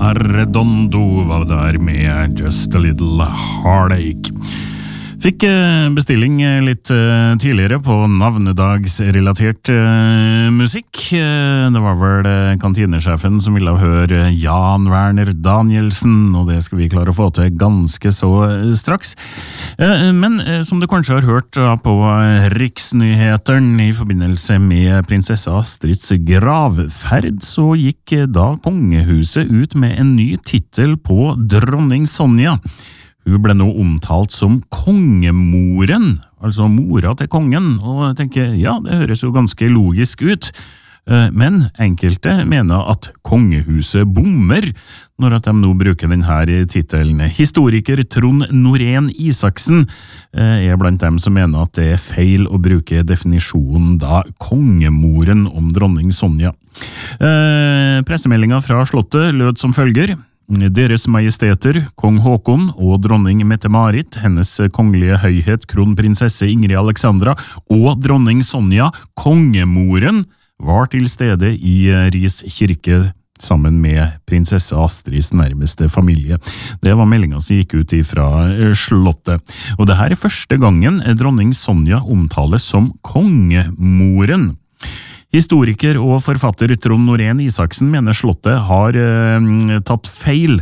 Arredondo var der med Just a Little Heartache. Fikk bestilling litt tidligere på navnedagsrelatert musikk. Det var vel kantinesjefen som ville høre Jan Werner Danielsen, og det skal vi klare å få til ganske så straks. Men som du kanskje har hørt på Riksnyhetene i forbindelse med prinsesse Astrids gravferd, så gikk da kongehuset ut med en ny titel på dronning Sonja. Hun ble nå omtalt som kongemoren, altså mora til kongen, og jeg tenker, ja, det høres jo ganske logisk ut. Men enkelte mener at kongehuset bommer når at de nå bruker denne titelen. Historiker Trond Norén Isaksen er blant dem som mener at det er feil å bruke definisjonen da kongemoren om dronning Sonja. Pressemeldingen fra slottet lød som følger: Deres Majesteter, Kong Håkon og dronning Mette-Marit, hennes kongelige høyhet, kronprinsesse Ingrid Alexandra og dronning Sonja, kongemoren, var til stede i Ris kirke sammen med prinsesse Astrids nærmeste familie. Det var meldingen som gikk ut fra slottet. Og det her er første gangen dronning Sonja omtales som kongemoren. Historiker og forfatter Trond Norén Isaksen mener slottet har tatt feil